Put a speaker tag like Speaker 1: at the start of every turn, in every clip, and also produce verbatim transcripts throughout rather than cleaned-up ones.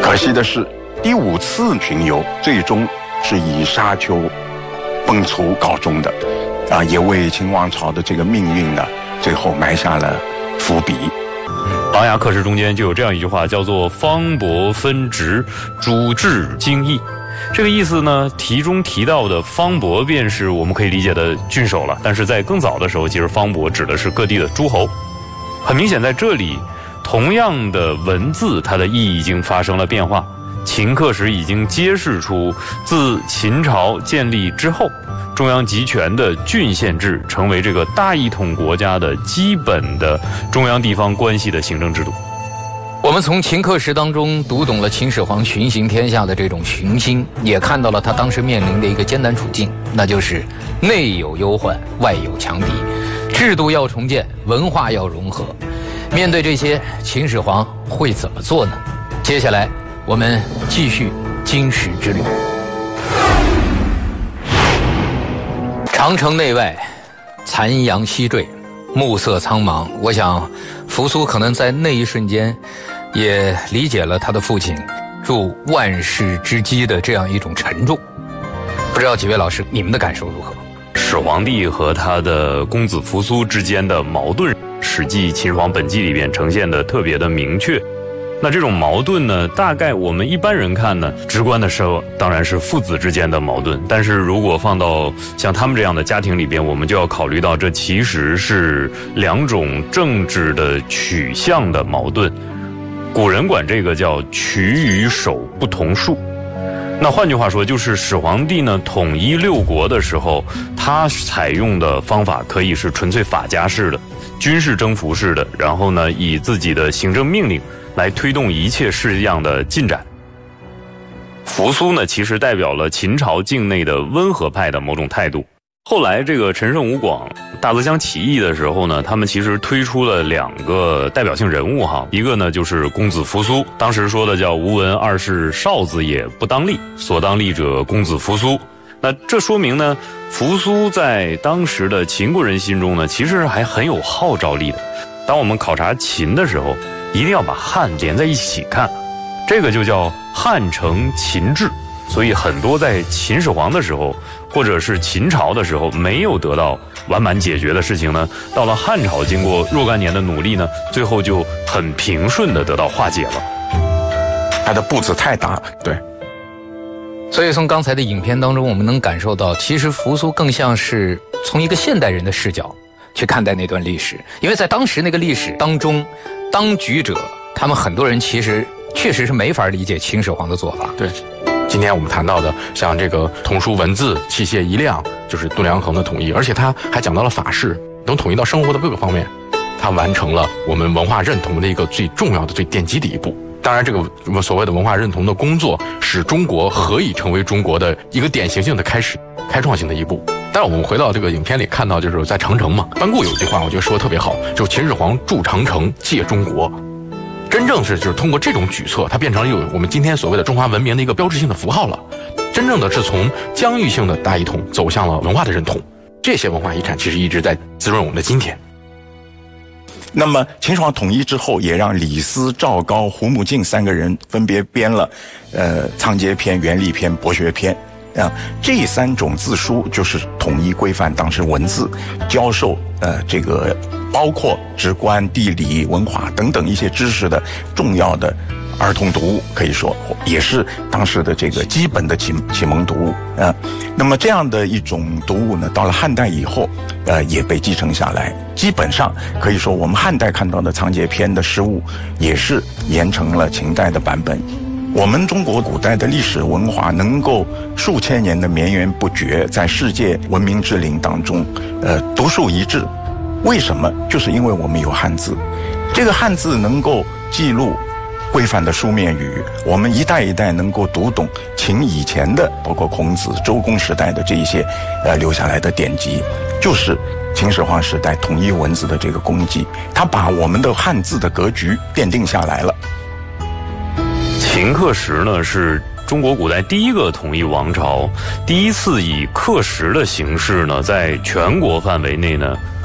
Speaker 1: 可惜的是，第五次巡游最终是以沙丘崩殂告终的，啊，也为秦王朝的这个命运呢，最后埋下了伏笔。
Speaker 2: 《琅琊刻石》中间就有这样一句话，叫做“方伯分职，诸至精义”。这个意思呢，题中提到的方伯便是我们可以理解的郡守了，但是在更早的时候，其实方伯指的是各地的诸侯。很明显，在这里，同样的文字，它的意义已经发生了变化。秦刻石已经揭示出，自秦朝建立之后，中央集权的郡县制成为这个大一统国家的基本的中央地方关系的行政制度。
Speaker 3: 我们从秦刻石当中读懂了秦始皇巡行天下的这种雄心，也看到了他当时面临的一个艰难处境，那就是内有忧患，外有强敌，制度要重建，文化要融合。面对这些，秦始皇会怎么做呢？接下来我们继续金石之旅。长城内外，残阳西坠，暮色苍茫。我想扶苏可能在那一瞬间也理解了他的父亲入万世之基的这样一种沉重。不知道几位老师你们的感受如何？
Speaker 2: 始皇帝和他的公子扶苏之间的矛盾，《史记·秦始皇本纪》里边呈现的特别的明确。那这种矛盾呢，大概我们一般人看呢，直观的说当然是父子之间的矛盾，但是如果放到像他们这样的家庭里边，我们就要考虑到这其实是两种政治的取向的矛盾。古人管这个叫取与守不同术。那换句话说，就是始皇帝呢统一六国的时候，他采用的方法可以是纯粹法家式的、军事征服式的，然后呢以自己的行政命令来推动一切事项的进展。扶苏呢，其实代表了秦朝境内的温和派的某种态度。后来这个陈胜吴广大泽乡起义的时候呢，他们其实推出了两个代表性人物哈，一个呢就是公子扶苏，当时说的叫吾闻二世少子也，不当立，所当立者公子扶苏。那这说明呢，扶苏在当时的秦国人心中呢，其实还很有号召力的。当我们考察秦的时候，一定要把汉连在一起看，这个就叫汉承秦制。所以很多在秦始皇的时候，或者是秦朝的时候没有得到完满解决的事情呢，到了汉朝经过若干年的努力呢，最后就很平顺的得到化解了。
Speaker 1: 他的步子太大了，对。
Speaker 3: 所以从刚才的影片当中，我们能感受到，其实扶苏更像是从一个现代人的视角去看待那段历史，因为在当时那个历史当中，当局者他们很多人其实确实是没法理解秦始皇的做法。
Speaker 4: 对，今天我们谈到的像这个童书文字、器械一量，就是度量衡的统一，而且他还讲到了法式，能统一到生活的各个方面，他完成了我们文化认同的一个最重要的、最奠基的一步。当然，这个所谓的文化认同的工作，使中国何以成为中国的一个典型性的开始、开创性的一步。但是我们回到这个影片里看到，就是在长城嘛，班固有一句话，我觉得说的特别好，就是秦始皇筑长城，借中国。真正是就是通过这种举措，它变成了有我们今天所谓的中华文明的一个标志性的符号了。真正的是从疆域性的大一统走向了文化的认同，这些文化遗产其实一直在滋润我们的今天。
Speaker 1: 那么秦始皇统一之后，也让李斯、赵高、胡穆敬三个人分别编了呃仓颉篇、元历篇、博学篇啊，这三种字书就是统一规范当时文字教授呃这个包括直观、地理、文化等等一些知识的重要的儿童读物，可以说也是当时的这个基本的启启蒙读物啊。那么这样的一种读物呢，到了汉代以后，呃，也被继承下来。基本上可以说，我们汉代看到的仓颉篇的诗物，也是沿承了秦代的版本。我们中国古代的历史文化能够数千年的绵延不绝，在世界文明之林当中，呃，独树一帜。为什么？就是因为我们有汉字，这个汉字能够记录规范的书面语，我们一代一代能够读懂秦以前的，包括孔子、周公时代的这一些呃留下来的典籍，就是秦始皇时代统一文字的这个功绩，他把我们的汉字的格局奠定下来了。
Speaker 2: 秦刻石呢，是中国古代第一个统一王朝，第一次以刻石的形式呢，在全国范围内呢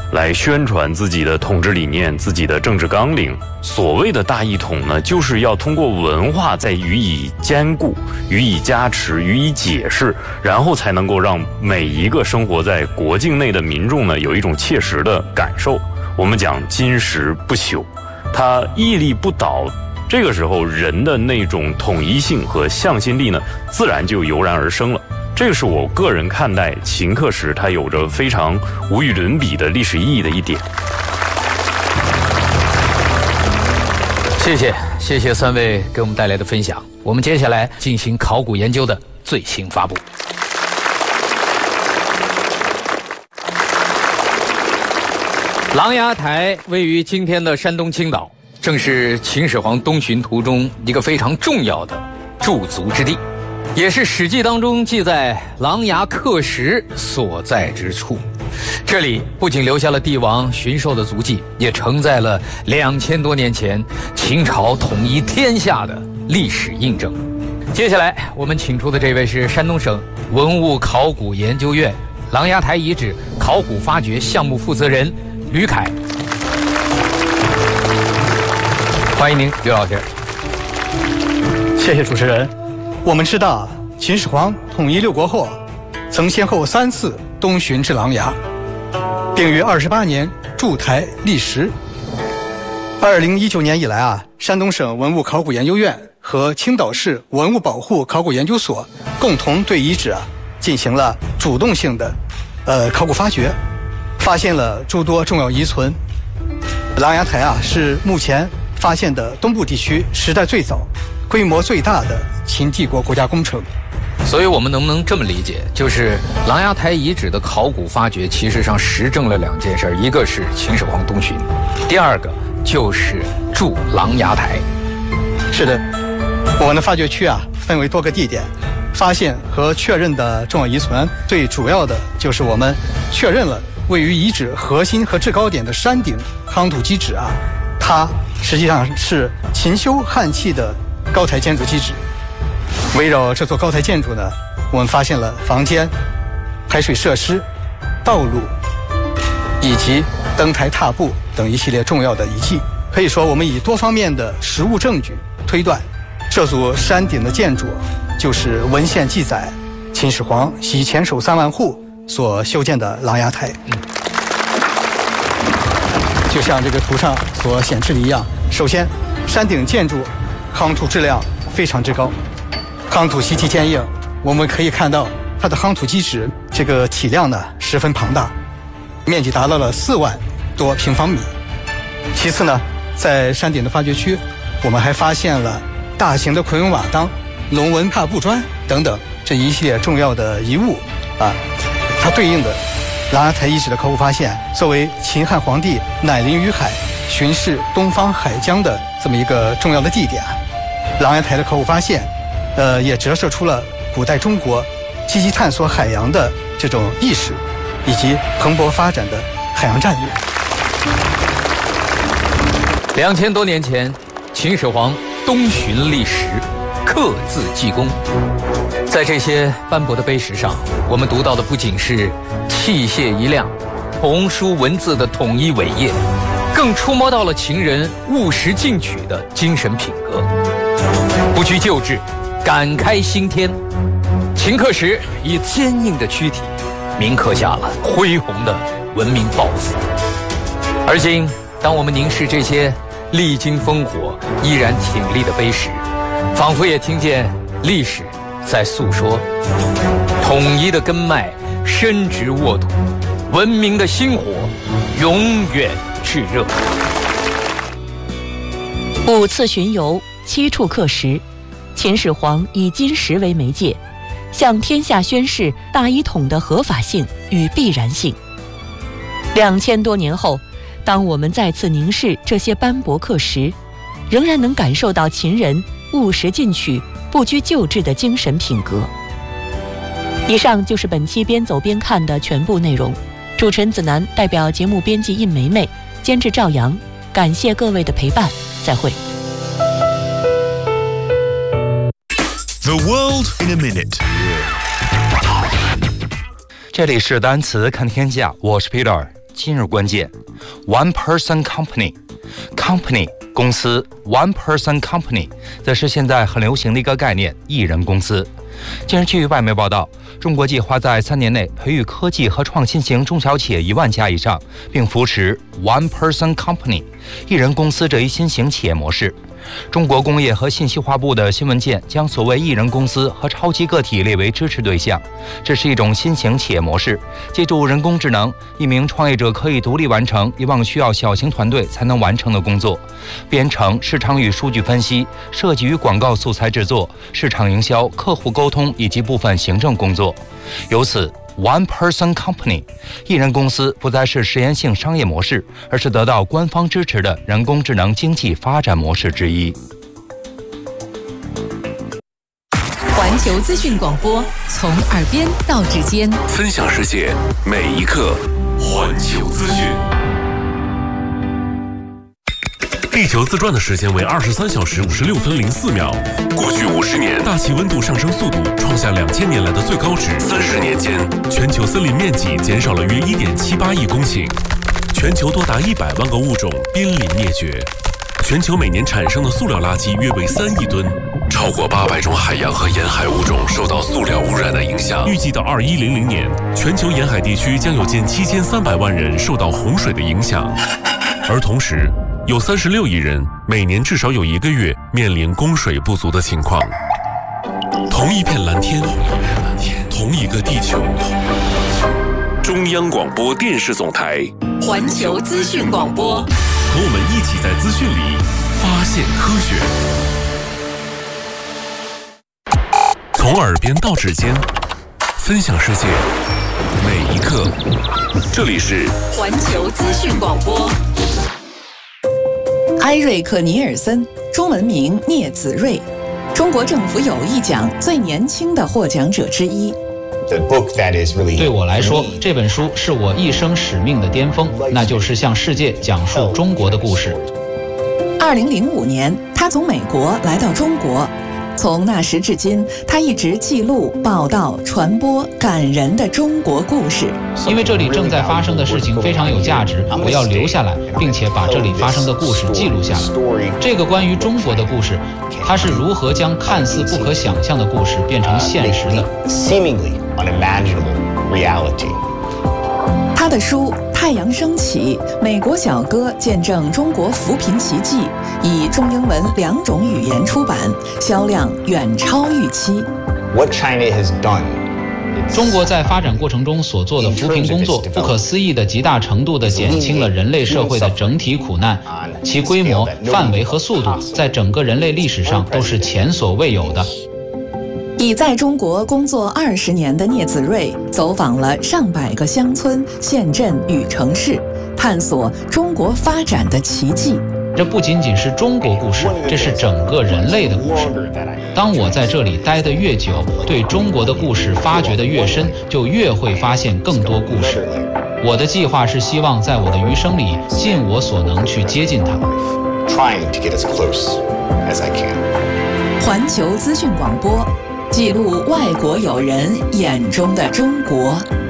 Speaker 2: 来宣传自己的统治理念、自己的政治纲领。所谓的大一统呢，就是要通过文化再予以兼顾、予以加持、予以解释，然后才能够让每一个生活在国境内的民众呢有一种切实的感受。我们讲金石不朽，它屹立不倒。这个时候，人的那种统一性和向心力呢，自然就油然而生了。这个是我个人看待秦刻石它有着非常无与伦比的历史意义的一点。
Speaker 3: 谢谢，谢谢三位给我们带来的分享。我们接下来进行考古研究的最新发布。琅琊台位于今天的山东青岛，正是秦始皇东巡途中一个非常重要的驻足之地，也是《史记》当中记载琅琊刻石所在之处。这里不仅留下了帝王巡狩的足迹，也承载了两千多年前秦朝统一天下的历史印证。接下来我们请出的这位是山东省文物考古研究院琅琊台遗址考古发掘项目负责人吕凯。欢迎您，吕老师。
Speaker 5: 谢谢主持人。我们知道，秦始皇统一六国后，曾先后三次东巡至琅琊，并于二十八年筑台立石。二零一九年以来啊，山东省文物考古研究院和青岛市文物保护考古研究所共同对遗址啊进行了主动性的呃考古发掘，发现了诸多重要遗存。琅琊台啊是目前发现的东部地区时代最早、规模最大的秦帝国国家工程。
Speaker 3: 所以我们能不能这么理解，就是琅琊台遗址的考古发掘其实上实证了两件事，一个是秦始皇东巡，第二个就是筑琅琊台。
Speaker 5: 是的，我们的发掘区啊分为多个地点，发现和确认的重要遗存，最主要的就是我们确认了位于遗址核心和制高点的山顶夯土基址啊，它实际上是秦修汉契的高台建筑基址。围绕这座高台建筑呢，我们发现了房间、排水设施、道路以及登台踏步等一系列重要的遗迹。可以说，我们以多方面的实物证据推断，这座山顶的建筑就是文献记载秦始皇洗钱手三万户所修建的琅琊台。就像这个图上所显示的一样，首先，山顶建筑夯土质量非常之高，夯土细体坚硬，我们可以看到它的夯土基址这个体量呢十分庞大，面积达到了四万多平方米。其次呢，在山顶的发掘区，我们还发现了大型的昆仑瓦当、龙纹踏步砖等等这一系列重要的遗物啊，它对应的琅琊台遗址的考古发现，作为秦汉皇帝乃临于海、巡视东方海疆的这么一个重要的地点，琅琊台的考古发现，呃，也折射出了古代中国积极探索海洋的这种意识，以及蓬勃发展的海洋战略。
Speaker 3: 两千多年前，秦始皇东巡历石，刻字记功。在这些斑驳的碑石上，我们读到的不仅是器械一亮、红书文字的统一伟业，更触摸到了秦人务实进取的精神品格。不拘旧制，敢开新天。秦刻石以坚硬的躯体，铭刻下了恢宏的文明抱负。而今，当我们凝视这些历经烽火依然挺立的碑石，仿佛也听见历史在诉说，统一的根脉深植沃土，文明的星火永远炽热。
Speaker 6: 五次巡游，七处刻石，秦始皇以金石为媒介，向天下宣示大一统的合法性与必然性。两千多年后，当我们再次凝视这些斑驳刻石，仍然能感受到秦人务实进取、不拘旧制的精神品格。以上就是本期边走边看的全部内容。主持人子楠代表节目编辑印梅梅，监制赵阳，感谢各位的陪伴，再会。
Speaker 7: The world in a minute。
Speaker 8: 这里是单词看天下，我是 Peter。 今日关键 One Person Company。Company 公司 One Person Company 则是现在很流行的一个概念，一人公司。近日据外媒报道，中国计划在三年内培育科技和创新型中小企业一万家以上，并扶持 One Person Company 一人公司这一新型企业模式。中国工业和信息化部的新文件将所谓一人公司和超级个体列为支持对象。这是一种新型企业模式，借助人工智能，一名创业者可以独立完成以往需要小型团队才能完成的工作，编程、市场与数据分析、设计与广告素材制作、市场营销、客户沟通以及部分行政工作。由此One Person Company 一人公司不再是实验性商业模式，而是得到官方支持的人工智能经济发展模式之一。
Speaker 9: 环球资讯广播，从耳边到指尖，
Speaker 10: 分享世界每一刻。环球资讯。地球自转的时间为二十三小时五十六分零四秒。过去五十年，大气温度上升速度创下两千年来的最高值。三十年间，全球森林面积减少了约一点七八亿公顷，全球多达一百万个物种濒临灭绝。全球每年产生的塑料垃圾约为三亿吨，超过八百种海洋和沿海物种受到塑料污染的影响。预计到二一零零年，全球沿海地区将有近七千三百万人受到洪水的影响，而同时，有三十六亿人每年至少有一个月面临供水不足的情况。同一片蓝天，同一个地球。中央广播电视总台
Speaker 9: 环球资讯广播，
Speaker 10: 和我们一起在资讯里发现科学。从耳边到指尖，分享世界每一刻。这里是
Speaker 9: 环球资讯广播。
Speaker 11: 埃瑞克·尼尔森，中文名聂子睿，中国政府友谊奖最年轻的获奖者之一。
Speaker 12: 对我来说，这本书是我一生使命的巅峰，那就是向世界讲述中国的故事。
Speaker 11: 二零零五年，他从美国来到中国，从那时至今，他一直记录、报道、传播感人的中国故事。
Speaker 12: 因为这里正在发生的事情非常有价值，我要留下来，并且把这里发生的故事记录下来。这个关于中国的故事，它是如何将看似不可想象的故事变成现实的。
Speaker 11: 他的书《太阳升起》《美国小哥》见证中国扶贫奇迹，以中英文两种语言出版，销量远超预期。
Speaker 13: What China has done
Speaker 12: 中国在发展过程中所做的扶贫工作，不可思议的极大程度地减轻了人类社会的整体苦难，其规模、范围和速度，在整个人类历史上都是前所未有的。
Speaker 11: 已在中国工作二十年的聂子睿，走访了上百个乡村、县镇与城市，探索中国发展的奇迹。
Speaker 12: 这不仅仅是中国故事，这是整个人类的故事。当我在这里待得越久，对中国的故事发掘得越深，就越会发现更多故事。我的计划是希望在我的余生里尽我所能去接近它。
Speaker 11: 环球资讯广播，记录外国友人眼中的中国。